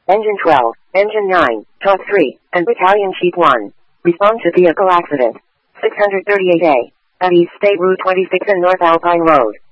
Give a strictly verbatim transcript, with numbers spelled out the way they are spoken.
Engine twelve, Engine nine, Talk three, and Battalion Chief one. Respond to vehicle accident. six thirty-eight A. At East State Route twenty-six and North Alpine Road.